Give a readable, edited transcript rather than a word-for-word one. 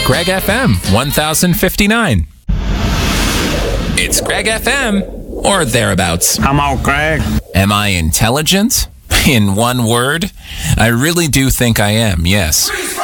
Greg FM 1059. It's Greg FM, or thereabouts. Come on, Greg. Am I intelligent? In one word? I really do think I am, yes.